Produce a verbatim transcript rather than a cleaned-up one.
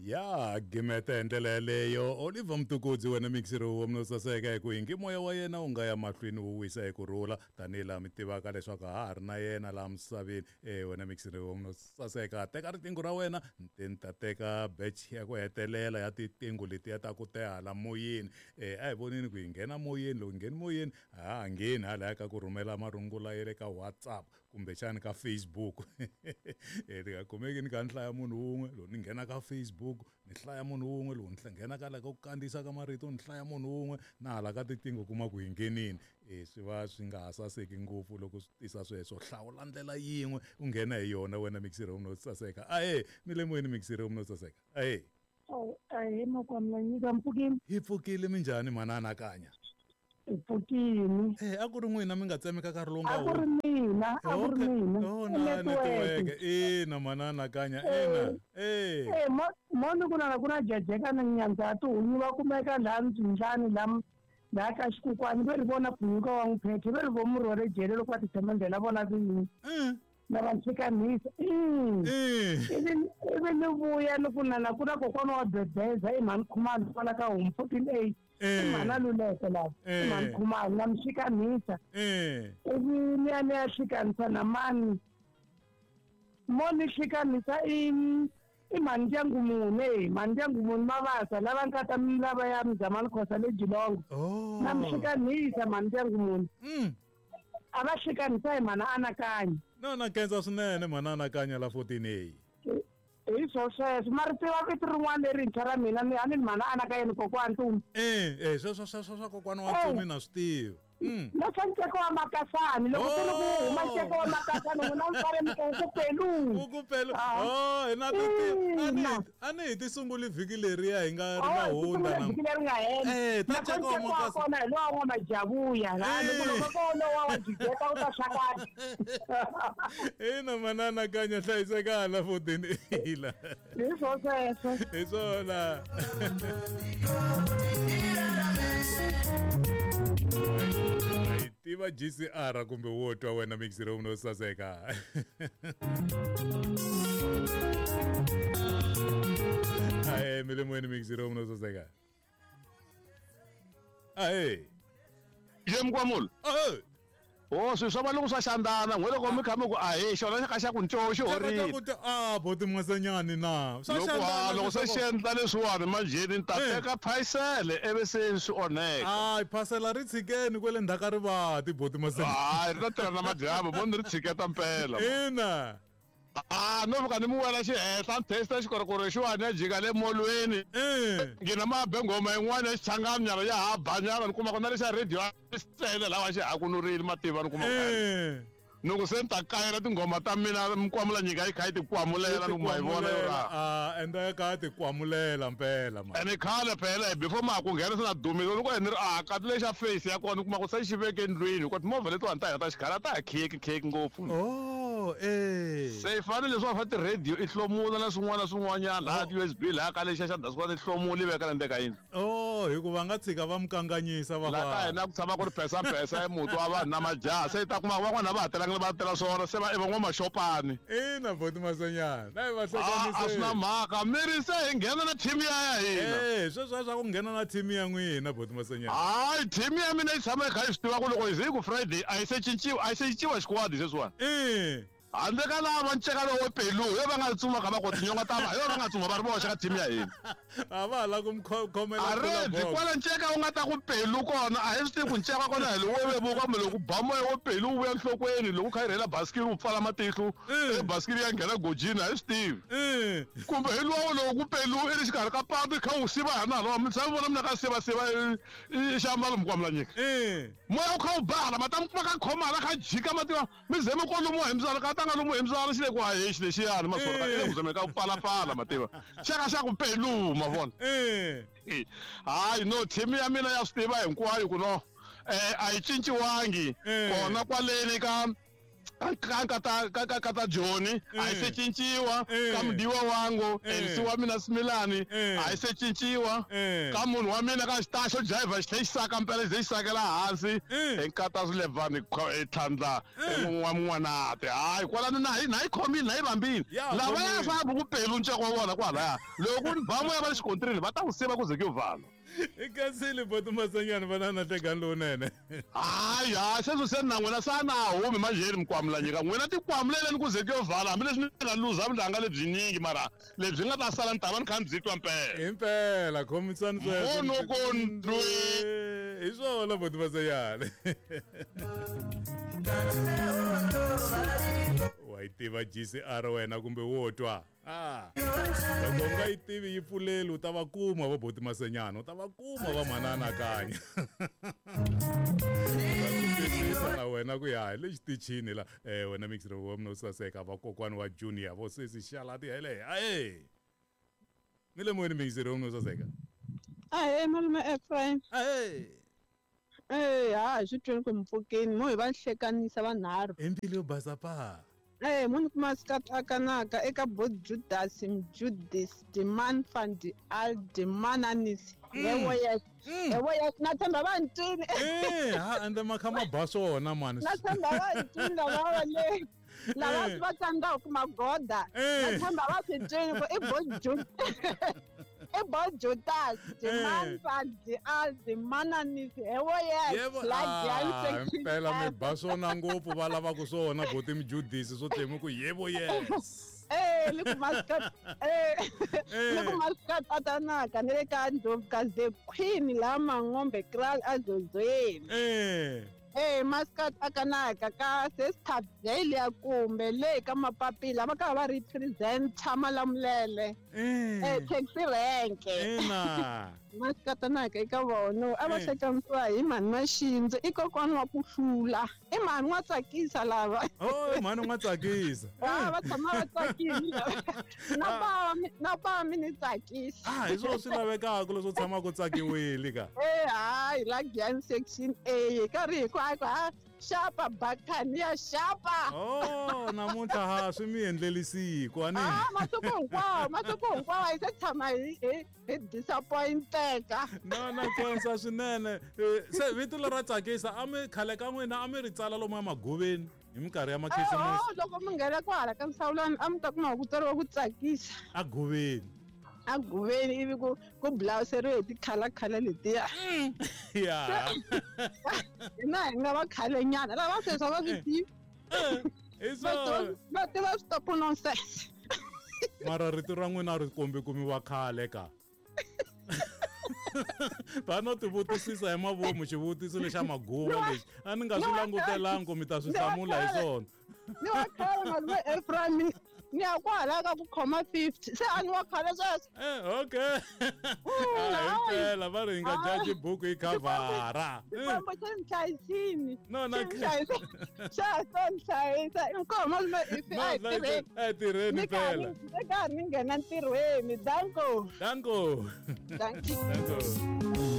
Ya gimeta ndlela leyo Oliver Mtukudzi wena mixero wa mnosaseka hi ku hingi moya wa yena u nga ya mahlweni wu wisa hi kurhula tanila mi tivaka leswaku ha ri na yena la misaveni eh wena mixero wa mnosaseka teka ritingo ra wena ntinta teka batch ya ku hetelela ya titingo leti ya ta ku tehala moyeni eh a hi vonini ku nghena moyeni lo ngheni moyeni ha ngheni hala ka ku rhumela marungula ya le ka WhatsApp kumbe xana ka Facebook eh ri ka kumeki ni ka nhlaya munhu un'we lo ni nghena ka Facebook ni hlaya munhu un'we lo ni nghena ka la ka ku kandziyisa ka marito ni hlaya munhu un'we na hala ka titingo kuma ku hingenini eh swi va swi nga hasaseki ngopfu loko swi tisa sweswo hlawula ndlela yin'we u nghena hi yona wena mixer umno saseka a eh mi le moyeni mixer umno saseka a eh ayi makwamla nyika mpfukini hi pfukile minjhani manana kanya ipfukini eh a ku ri n'wina mi nga tsemeka ka rilonga a ku ri mina a ku ri mina oh na network eh na manana kanya ena eh eh mo mo ni kuna na kuna jajeka na nyanza tu ni va kumeka la ndzinjani lam la ka xikukwani ve ri vona pfunyuka wa n'wiphethe ve ri vo murhore jele loko va ti tshemendela vona vini na va nshikanisa ivi ivi ni vuya ni ku nana ku na kokwana wa bebeza i mhani khumani kwala ka home fourteen a mana luleke laha mani khumani na mi xikanisa ivi ni ya ni ya xikanisa na mani mo ni xikanisa i i mani ndyangu mune mani ndyangu mune mavasa lava nga ta mi lava ya Mzamani Khosa le Jilongo na mi xikanisa mani ndyangu mune a va xikanisa hi mana anakanya no na kenza swinene mana anakanya la fourteen a hi swo sweswo mari tiva vito rin'wana lerintshwa ra mina ni a ni mana anakanya ni kokwana Ntumi eh eh sweswo sweswo swa kokwana wa Ntumi na swi tiva na swa nteko wa Makasani loko ku ri ku huma nteko wa Makasani n'wina mfare mi ku pelu ku pelu oh ina ti ani hi ti sunguli vhiki leriya hi nga ri nga hundza na vhiki leri nga hela eh ta nteko wa Makasani kona hi lowa wa Majavuya la loko kona wa Jigeta u ta xakana ina manana kanya hlayiseka la fourteen ila hi swo sweswo hi swona tiva G C R kumbe wo twa wena mixer umno saseka ae mi le moyeni mixer umno saseka ae jem kwamul eh oh swi swa valungu swa xandana n'we loko mi kha mi ku a hi xona xa ka xa ku ncoxo horile ah boti Masanyani na loko ha loko se xi endla leswiwani manjheni ni ta teka phaisele ivi se swi onheka ah phasela ri tshikeni kwele ndzhaka rivati boti Masanyani hayi ri ta tirha na madyambu vo ni ri tshiketa mpela ina ah no vuka ni mu wela xihenhla ni testa xikorokoro xiwani ya jika le molweni ngina mabe ngoma yin'wana ya xichanganyana ya ha banyana ni kuma ku na lexa radio sele lawa xi hakunurile mativa ni kuma ni ku se ni ta kayela tinghoma ta mina mikwamula nyika yi kha yi ti kwamulela ni ku ma yi vona yo raha ah enda ka ti kwamulela mpela ma ene khale phela before ma ku nghena se na dumile loko ni ri a ka lexa face ya kona ni kuma ku se xi veke ndlwini ku timovha letiwani ta heta xikhala ta ha khiyeki khiyeki ngopfu eh se fanele leswi va fa ti radio i hlomula na swin'wana na swin'wanyana laha U S B laha ka lexa xa dasikuva ti hlomula i veka le ka yini oh hikuva nga tshika va mukanganyisa va laha ka hina ku tshama ku ri phesa phesa ya muti wa vanhu na majaha se ta kuma van'wana va hatelanga va tela swona se va i van'wamaxopani ina boti Masanyani na va a swi na mhaka mi ri se hi nghena na team ya hina eh sweswo swa ku nghena na team ya n'wina boti Masanyani hayi team ya mina yi tshama yi kha yi swi tiva ku loko hi ze hi ku Friday a yi se cinciwa a yi se cinciwa xikwadi sweswiwani eh handle ka lava va nceka lowo pelu yo va nga tsuma kha va ku tinyonga ta va yo va nga tsuma va ri voxa ka team ya hina a va la ku mkhomela aredi kwala nceka u nga ta ku pelu kona a hi swi tivi ku nceka kona hi lowo vevuka kambe loko ba moya wo pelu wu vuya nhlokweni loko kha yi rhela basikiri wu pfala matihlo basikiri ya nghena gojini a hi swi tivi kumbe hi lowo loko ku pelu i ri xikarhi ka patu kha wu siva hina halowa mi tshama vona mina ka sivasiva xiambalo mikwamula nyika moya wu kha wu bala ma ta mi kuma ka khomala kha jika mativa mi ze mi kolumiwa hi mbyala ka ta nga lomu hi mbyala xi le ku hayi xi lexiyani masoraka i le ku zemeka ku pfalapfala mativa xaka xa ku pelu ma vona hayi no team ya mina ya swi tiva hinkwayo ku no eh a yi cinciwangi kona kwaleni ka kata kata kata Johnny ayisetshintshwa kamdiwa wangu MC wa mina Similani ayisetshintshwa ka munhu wa mina ka xitaxo driver xitexisaka mpela xisakela hansi enkata swilevani etlhandla en'wa mun'wanate hayi kwalano na hi na hi khomile na hi vambile lava ya swa bukupelu nceko wa vona kwalaya loko bhamu ya va le xikontrini va ta ku siva ku ze kuyovala ikasile boti Masanyana vana na nhlekani lowunene hayi hayi sweswo se na n'wina sa na humi manjheni mikwamula nyika n'wina tikwamuleleni ku ze kuyovala hambileswi ni nga luza vulanga lebyinyingi mara lebyi nga ta sala ni ta va ni kha ni byi twa mpela impela khomisani monokondwe hi swona boti Masanyana wa yi tiva G C R wena kumbe wo twa ah loko u nga yi tivi yi pfuleli u ta va kuma va boti Masanyana u ta va kuma va manana kanya na wena ku ya hi le xitichini la eh wena Mixer wa mina u saseka vakokwani wa Junior vo sesi xalati hele aye ni le moyeni Mixer wa mina u saseka aye malume Ephraim aye eh ha swi twini ku mpfukeni mo hi va hlekanisa vanharhu empilo basa pa eh munhu kuma sikatanaka eka both Judas Judas demand fund al demananis yewo yes yewo yes nathemba bantwini eh ha ande makhama basona man nathemba bantwini lava le lava va tsanga ku magoda nathemba va switwini ku i both Judas about Judas, the man fund the all the mananis yewo yes like the impela me basona ngopfu va lava ku swona boti mi Judas so temu ku yewo yes eh look maskat eh look maskat atanaka nele ka ndovka the queen la mangombe kral azozweni eh eh maskat akanaka ka sister Delia kumbe le ka mapapila va ka va represent Malamulele eh taxi rank ena masikatanaka eka vona a va hlekanisiwa hi mhani Maxindzi i kokwani wa ku hlula i mhani wa tsakisa lava oh mhani n'wa tsakisa ah va tshama va tsakile na bava na bava mi ni tsakisa ah hi swona swi lavekaka leswo tshama ku tsakiwile ka eh hayi la Gyan section A karhi hi ku ha xapa bakani ya xapa oh namuntlha ha swi mi endlelisiko ani ah masiku hinkwawo masiku hinkwawo hi se tshama hi hi disappointeka no na khensa swinene se vito leri ra tsakisa a mi khale ka n'wina a mi ri tsala lomu emagoveni hi minkarhi ya makhisimusi oh loko mi nghena kwahala ka Nsawulani a mi ta kuma ku tsariwa ku tsakisa a goveni a goveni ivi ku ku blawuseriwe hi tikhalakhala letiya ya hina hi nga va khale nyana lava sweswi va swi tivi hi swona va tiva stop nonsense mara rito ra n'wina ri kombe kumiwa khale ka va no tivutisisa hi mavomu xivutiso lexa maguva lexi a ni nga swi langutelangi ku mi ta swi hlamula hi swona ni wa khale malume Ephraim ni ya kwala ka ku khoma fifty se a ni wa khale sweswo eh okay impela va ri hi nga jaji buku hi khavhara xifambo xa ni hlayisini no na xa so ni hlayisa inkomo malume ifi a hi tirheni a hi tirheni mpela eka ni nghena ntirhweni danko danko danko danko